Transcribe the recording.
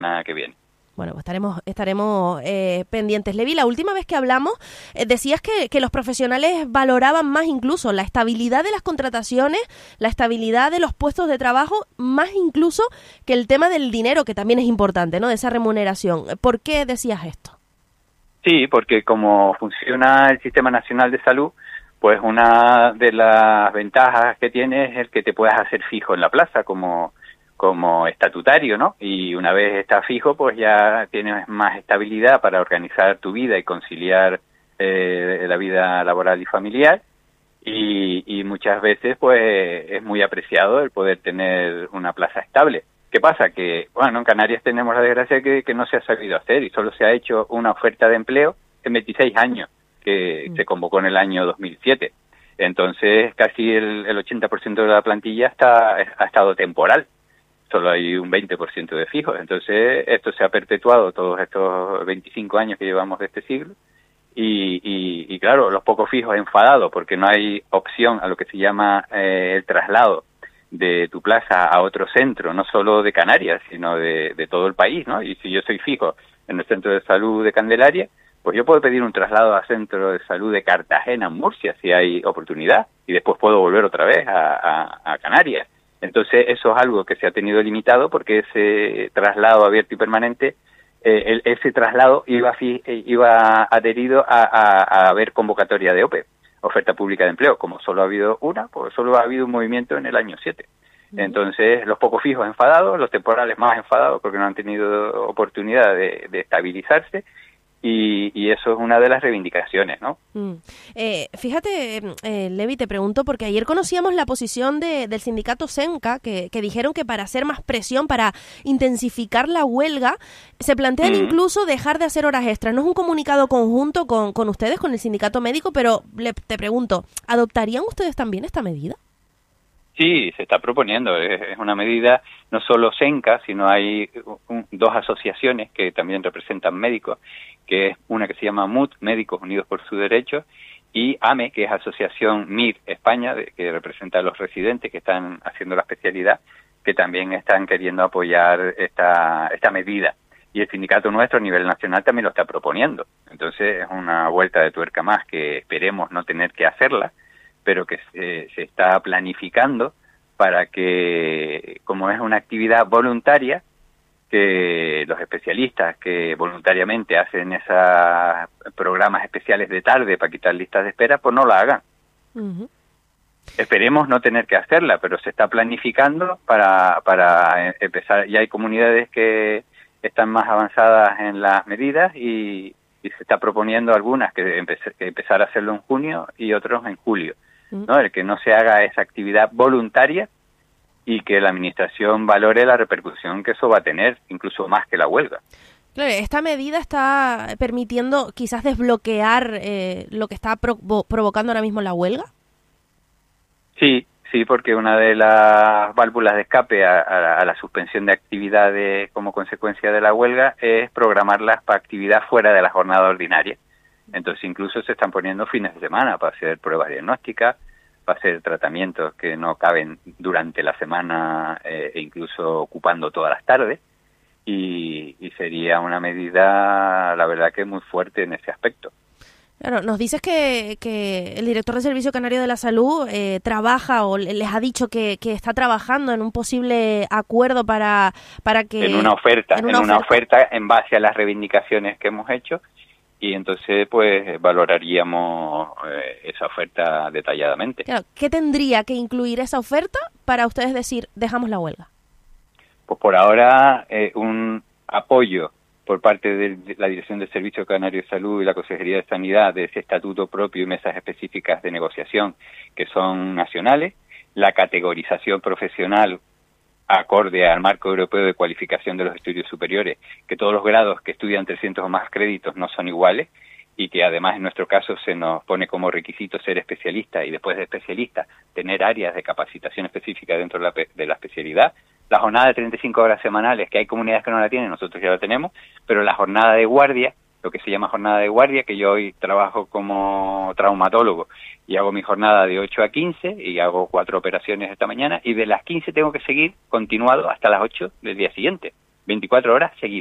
semana que viene. Bueno, pues estaremos pendientes. Levi, la última vez que hablamos decías que los profesionales valoraban más incluso la estabilidad de las contrataciones, la estabilidad de los puestos de trabajo, más incluso que el tema del dinero, que también es importante, ¿no?, de esa remuneración. ¿Por qué decías esto? Sí, porque como funciona el Sistema Nacional de Salud, pues una de las ventajas que tiene es el que te puedas hacer fijo en la plaza como estatutario, ¿no? Y una vez estás fijo, pues ya tienes más estabilidad para organizar tu vida y conciliar la vida laboral y familiar. Y muchas veces, pues, es muy apreciado el poder tener una plaza estable. ¿Qué pasa? Que, bueno, en Canarias tenemos la desgracia que no se ha sabido hacer y solo se ha hecho una oferta de empleo en 26 años, que se convocó en el año 2007. Entonces, casi el 80% de la plantilla ha estado temporal. Solo hay un 20% de fijos. Entonces, esto se ha perpetuado todos estos 25 años que llevamos de este siglo. Y claro, los pocos fijos enfadados porque no hay opción a lo que se llama el traslado de tu plaza a otro centro, no solo de Canarias, sino de todo el país, ¿no? Y si yo soy fijo en el centro de salud de Candelaria, pues yo puedo pedir un traslado al centro de salud de Cartagena, Murcia, si hay oportunidad, y después puedo volver otra vez a Canarias. Entonces, eso es algo que se ha tenido limitado porque ese traslado abierto y permanente, ese traslado iba adherido a haber convocatoria de OPE, oferta pública de empleo. Como solo ha habido una, pues solo ha habido un movimiento en el año 7. Entonces, los pocos fijos enfadados, los temporales más enfadados porque no han tenido oportunidad de estabilizarse. Y eso es una de las reivindicaciones, ¿no? Fíjate, Levi, te pregunto, porque ayer conocíamos la posición del sindicato SENCA, que dijeron que para hacer más presión, para intensificar la huelga, se plantean incluso dejar de hacer horas extras. No es un comunicado conjunto con ustedes, con el sindicato médico, pero te pregunto, ¿adoptarían ustedes también esta medida? Sí, se está proponiendo. Es una medida, no solo SENCA, sino hay dos asociaciones que también representan médicos, que es una que se llama MUT, Médicos Unidos por Sus Derechos, y AME, que es Asociación MIR España, que representa a los residentes que están haciendo la especialidad, que también están queriendo apoyar esta medida. Y el sindicato nuestro a nivel nacional también lo está proponiendo. Entonces es una vuelta de tuerca más que esperemos no tener que hacerla, pero que se está planificando para que, como es una actividad voluntaria, que los especialistas que voluntariamente hacen esos programas especiales de tarde para quitar listas de espera, pues no la hagan. Esperemos no tener que hacerla, pero se está planificando para empezar. Ya hay comunidades que están más avanzadas en las medidas y se está proponiendo algunas que empezar a hacerlo en junio y otros en julio, ¿no? El que no se haga esa actividad voluntaria y que la administración valore la repercusión que eso va a tener, incluso más que la huelga. Claro, esta medida está permitiendo quizás desbloquear lo que está provocando ahora mismo la huelga. Sí, porque una de las válvulas de escape a la suspensión de actividades como consecuencia de la huelga es programarlas para actividad fuera de la jornada ordinaria. Entonces incluso se están poniendo fines de semana para hacer pruebas diagnósticas, para hacer tratamientos que no caben durante la semana e incluso ocupando todas las tardes. Y sería una medida, la verdad, que muy fuerte en ese aspecto. Claro, nos dices que el director del Servicio Canario de la Salud trabaja o les ha dicho que está trabajando en un posible acuerdo para que... En una oferta en base a las reivindicaciones que hemos hecho, y entonces pues valoraríamos esa oferta detalladamente. Claro, ¿qué tendría que incluir esa oferta para ustedes decir, dejamos la huelga? Pues por ahora un apoyo por parte de la Dirección del Servicio Canario de Salud y la Consejería de Sanidad de ese estatuto propio y mesas específicas de negociación que son nacionales, la categorización profesional acorde al marco europeo de cualificación de los estudios superiores, que todos los grados que estudian 300 o más créditos no son iguales y que además en nuestro caso se nos pone como requisito ser especialista y después de especialista tener áreas de capacitación específica dentro de la especialidad. La jornada de 35 horas semanales, que hay comunidades que no la tienen, nosotros ya la tenemos, pero la jornada de guardia, lo que se llama jornada de guardia, que yo hoy trabajo como traumatólogo y hago mi jornada de 8 a 15 y hago 4 operaciones esta mañana y de las 15 tengo que seguir continuado hasta las 8 del día siguiente. 24 horas seguidas.